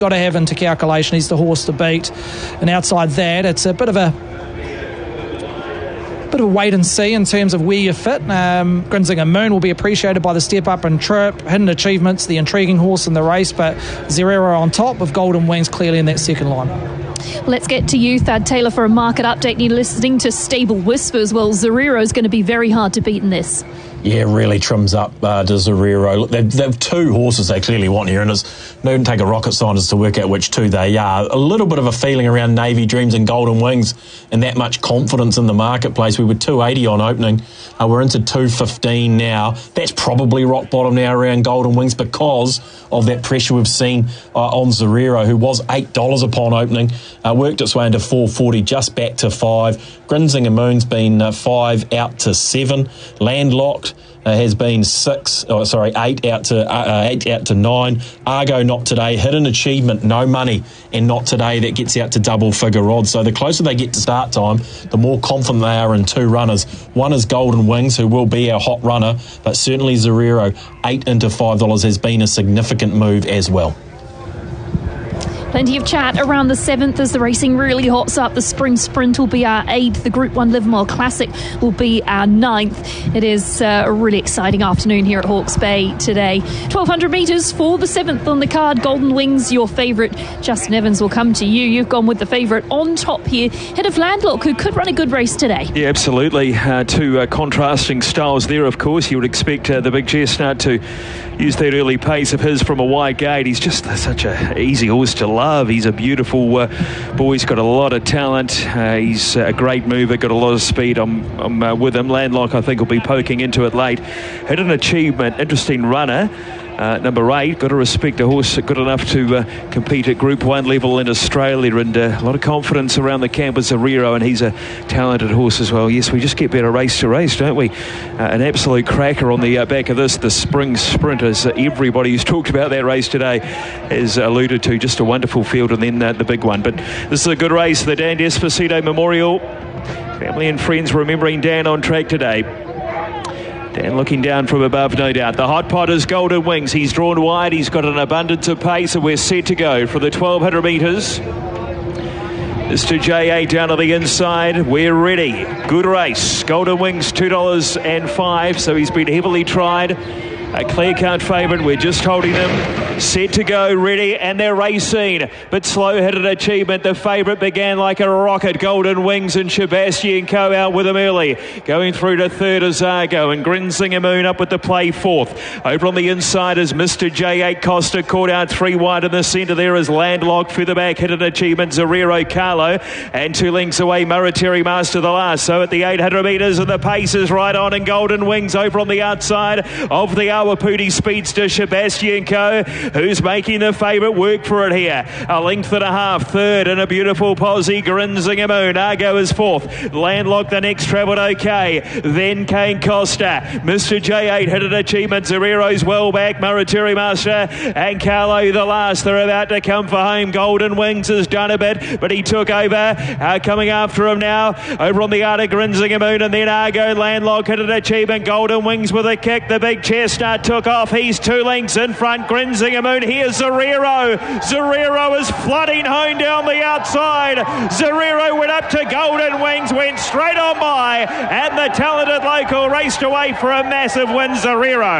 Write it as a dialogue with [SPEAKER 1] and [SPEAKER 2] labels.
[SPEAKER 1] got to have into calculation. He's the horse to beat. And outside that, it's a bit of a wait and see in terms of where you fit. Grinzinger Moon will be appreciated by the step up and trip. Hidden Achievements, the intriguing horse in the race, but Zerero on top with Golden Wings clearly in that second line.
[SPEAKER 2] Let's get to you, Thad Taylor, for a market update. You're listening to Stable Whispers. Well, Zerero is going to be very hard to beat in this.
[SPEAKER 3] Yeah, really trims up to Zerero. Look, they've two horses they clearly want here, and it's don't take a rocket scientist to work out which two they are. A little bit of a feeling around Navy Dreams and Golden Wings, and that much confidence in the marketplace. We were 280 on opening. We're into 215 now. That's probably rock bottom now around Golden Wings because of that pressure we've seen on Zerero, who was $8 upon opening, worked its way into 440, just back to 5. Grinzinger Moon's been 5 out to 7. Landlocked has been 8 out to 9. Argo not today. Hidden Achievement no money, and not today. That gets out to double figure odds. So the closer they get to start time, the more confident they are in two runners. One is Golden Wings, who will be our hot runner, but certainly Zerero 8 into $5 has been a significant move as well.
[SPEAKER 2] Plenty of chat around the 7th as the racing really hots up. The Spring Sprint will be our 8th. The Group 1 Livermore Classic will be our 9th. It is a really exciting afternoon here at Hawke's Bay today. 1,200 metres for the 7th on the card. Golden Wings, your favourite. Justin Evans will come to you. You've gone with the favourite on top here. Head of Landlock, who could run a good race today.
[SPEAKER 4] Yeah, absolutely. Two contrasting styles there, of course. You would expect the big chestnut to use that early pace of his from a wide gate. He's just such an easy horse to love. He's a beautiful boy. He's got a lot of talent. He's a great mover, got a lot of speed. I'm with him. Landlock, I think, will be poking into it late. Hidden Achievement, interesting runner. Number 8, got to respect a horse good enough to compete at Group 1 level in Australia, and a lot of confidence around the camp with Zerero, and he's a talented horse as well. Yes, we just get better race to race, don't we? An absolute cracker on the back of this, the Spring Sprint, as everybody who's talked about that race today has alluded to. Just a wonderful field, and then the big one. But this is a good race, the Dan Despacito Memorial. Family and friends remembering Dan on track today. Dan looking down from above, no doubt. The hot pot is Golden Wings. He's drawn wide. He's got an abundance of pace, and we're set to go for the 1,200 metres. Mr. J8 down on the inside. We're ready. Good race. Golden Wings, $2.05, so he's been heavily tried. A clear count favourite. We're just holding them. Set to go, ready, and they're racing. But slow Hidden Achievement. The favourite began like a rocket. Golden Wings and Sebastian Co out with them early. Going through to third is Argo, and Grinzinger Moon up with the play fourth. Over on the inside is Mr. J8 Costa, caught out 3 wide in the centre. There is Landlock, further back Hidden Achievement, Zerero Carlo, and 2 lengths away Murateri Master the last. So at the 800 metres, and the pace is right on, and Golden Wings over on the outside of the Awapudi Speedster, Sebastian Co, who's making the favourite work for it here. A length and a half, third, and a beautiful posse, Grinzinger Moon. Argo is fourth. Landlock the next, travelled okay. Then Kane Costa. Mr. J8, Hidden Achievement. Zerero's well back. Murateri Master and Carlo the last. They're about to come for home. Golden Wings has done a bit, but he took over. Coming after him now. Over on the outer, Grinzinger Moon, and then Argo, Landlock, Hidden Achievement. Golden Wings with a kick. The big chestnut took off. He's 2 lengths in front. Grinzinger Moon. Here's Zerero. Zerero is flooding home down the outside. Zerero went up to Golden Wings, went straight on by, and the talented local raced away for a massive win, Zerero.